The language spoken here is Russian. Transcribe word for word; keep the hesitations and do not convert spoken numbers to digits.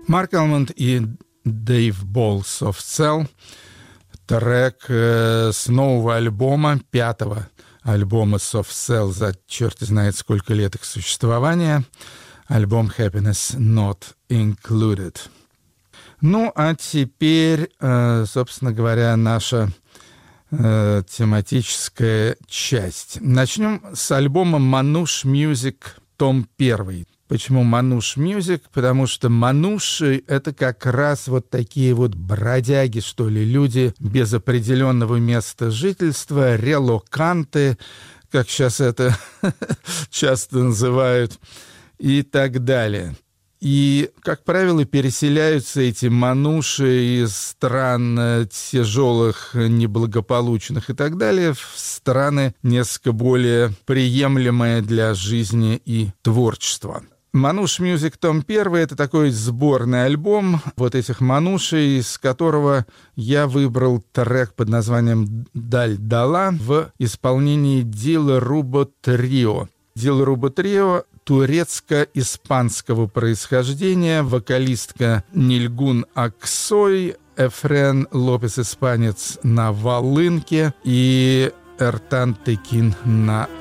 Марк Алмонд и Дэйв Болл «Soft Cell». Трек э, с нового альбома, пятого альбома Soft Cell за черт знает сколько лет их существования. Альбом «Happiness Not Included». Ну, а теперь, э, собственно говоря, наша э, тематическая часть. Начнем с альбома «Manouche Music», том первый. Почему Manouche Music? Потому что мануши — это как раз вот такие вот бродяги, что ли, люди без определенного места жительства, релоканты, как сейчас это часто называют, и так далее. И, как правило, переселяются эти мануши из стран тяжелых, неблагополучных и так далее в страны несколько более приемлемые для жизни и творчества. «Manouche Music», том первый — это такой сборный альбом вот этих манушей, из которого я выбрал трек под названием «Даль Дала» в исполнении Дилрубо Трио. Дилрубо Трио турецко-испанского происхождения, вокалистка Нильгун Аксой, Эфрен Лопес, испанец, на волынке, и Эртан Текин на